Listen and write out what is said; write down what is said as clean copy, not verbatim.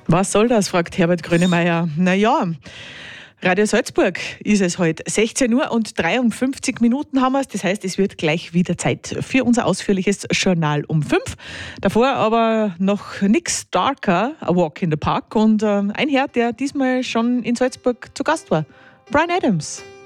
Was soll das, fragt Herbert Grönemeyer. Naja, Radio Salzburg ist es heute. 16 Uhr und 53 Minuten haben wir es. Das heißt, es wird gleich wieder Zeit für unser ausführliches Journal um 5. Davor aber noch nichts Darker, A Walk in the Park. Und ein Herr, der diesmal schon in Salzburg zu Gast war, Bryan Adams.